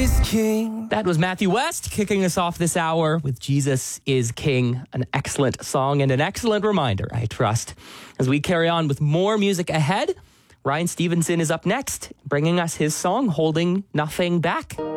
is King. That was Matthew West kicking us off this hour with Jesus is King. An excellent song and an excellent reminder, I trust. As we carry on with more music ahead, Ryan Stevenson is up next, bringing us his song, Holding Nothing Back.